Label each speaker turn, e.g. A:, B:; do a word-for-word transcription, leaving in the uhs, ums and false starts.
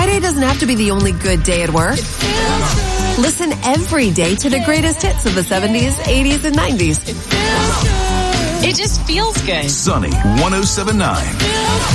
A: Friday doesn't have to be the only good day at work. Listen every day to the greatest hits of the seventies, eighties, and nineties.
B: It just feels good.
C: Sunny one oh seven point nine.